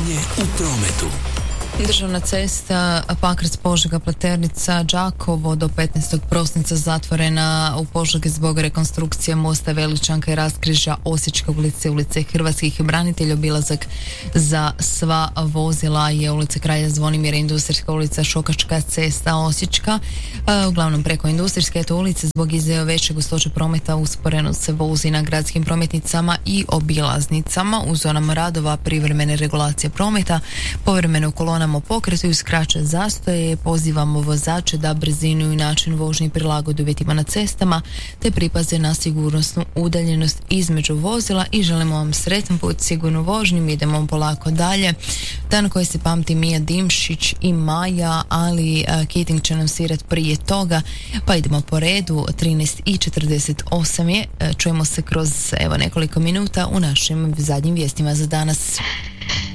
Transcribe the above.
Stanje u prometu. Državna cesta Pakrac-Požega-Pleternica-Đakovo do 15. prosinca zatvorena u Požegi zbog rekonstrukcije mosta Veličanka i raskrižja Osječke ulice Hrvatskih branitelja. Obilazak za sva vozila je ulica Kralja Zvonimira, Industrijska ulica, Šokačka cesta, Osječka. Uglavnom preko Industrijske ulice zbog veće gustoće prometa usporeno se vozi na gradskim prometnicama i obilaznicama. U zonama radova privremene regulacije prometa, povremeno u kolonama pokretu i skraće zastoje. Pozivamo vozače da brzinu i način vožnje prilagode uvjetima na cestama te pripaze na sigurnosnu udaljenost između vozila i želimo vam sretan put, sigurnu vožnju. Idemo polako dalje. Dan koji se pamti Mija Dimšić i Maja, ali Keating će nam svirat prije toga, pa idemo po redu. 13:48 je. Čujemo se kroz nekoliko minuta u našim zadnjim vijestima za danas.